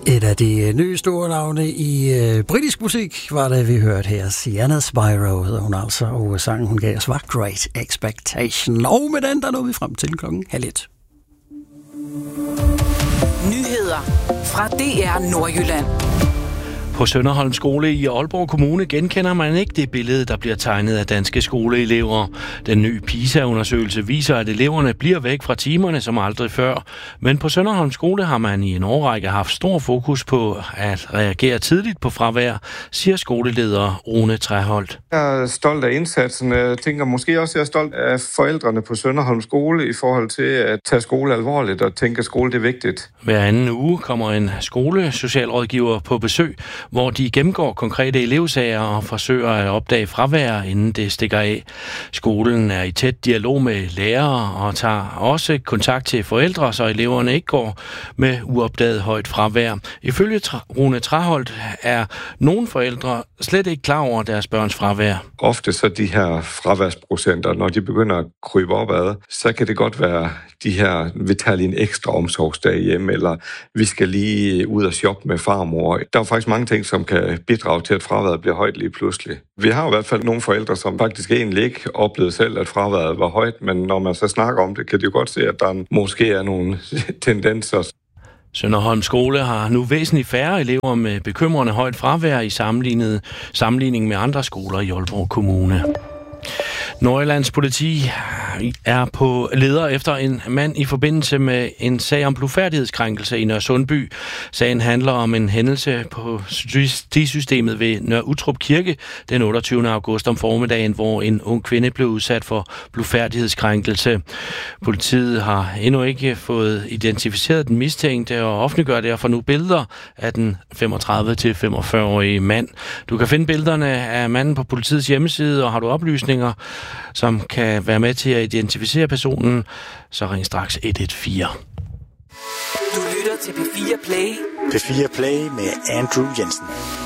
Et af de nye store navne i britisk musik var det, vi hørte her. Sienna Spyro hedder hun altså, og sangen hun gav os var Great Expectation. Og med den, der nåede vi frem til 12:30. Nyheder fra DR Nordjylland. På Sønderholm Skole i Aalborg Kommune genkender man ikke det billede, der bliver tegnet af danske skoleelever. Den nye PISA-undersøgelse viser, at eleverne bliver væk fra timerne som aldrig før. Men på Sønderholm Skole har man i en årrække haft stor fokus på at reagere tidligt på fravær, siger skoleleder Rune Træholt. Jeg er stolt af indsatsen. Jeg tænker måske også, at jeg er stolt af forældrene på Sønderholm Skole i forhold til at tage skole alvorligt og tænke, at skole det er vigtigt. Hver anden uge kommer en skolesocialrådgiver på besøg, hvor de gennemgår konkrete elevsager og forsøger at opdage fravær, inden det stikker af. Skolen er i tæt dialog med lærere og tager også kontakt til forældre, så eleverne ikke går med uopdaget højt fravær. Ifølge Rune Træholt er nogle forældre slet ikke klar over deres børns fravær. Ofte så de her fraværsprocenter, når de begynder at krybe opad, så kan det godt være de her, vi tager lige en ekstra omsorgsdag hjem, eller vi skal lige ud og shoppe med farmor. Der er faktisk mange ting, som kan bidrage til, at fraværet bliver højt lige pludselig. Vi har i hvert fald nogle forældre, som faktisk egentlig ikke oplevede selv, at fraværet var højt, men når man så snakker om det, kan de jo godt se, at der måske er nogle tendenser. Sønderholm Skole har nu væsentligt færre elever med bekymrende højt fravær i sammenligning med andre skoler i Aalborg Kommune. Nordjyllands politi er på leder efter en mand i forbindelse med en sag om blufærdighedskrænkelse i Nørresundby. Sagen handler om en hændelse på stisystemet ved Nørre Utrup Kirke den 28. august om formiddagen, hvor en ung kvinde blev udsat for blufærdighedskrænkelse. Politiet har endnu ikke fået identificeret den mistænkte og offentliggør derfor nu billeder af den 35-45-årige mand. Du kan finde billederne af manden på politiets hjemmeside, og har du oplysninger, som kan være med til at identificere personen, så ring straks 114. Du lytter til P4 Play. P4 Play med Andrew Jensen.